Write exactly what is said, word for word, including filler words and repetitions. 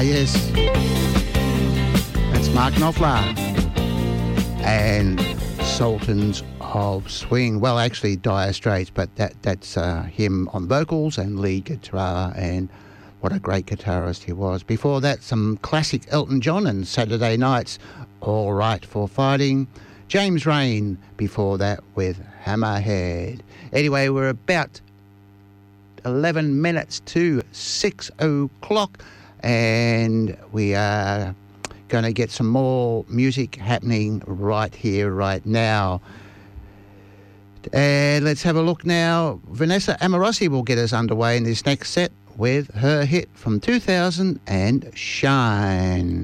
Yes, that's Mark Knopfler and Sultans of Swing. Well, actually Dire Straits, but that that's uh, him on vocals and lead guitar, and what a great guitarist he was. Before that, some classic Elton John and Saturday Nights, All Right for Fighting. James Rain before that with Hammerhead. Anyway, we're about eleven minutes to six o'clock. And we are going to get some more music happening right here, right now. And let's have a look now. Vanessa Amorosi will get us underway in this next set with her hit from two thousand and Shine.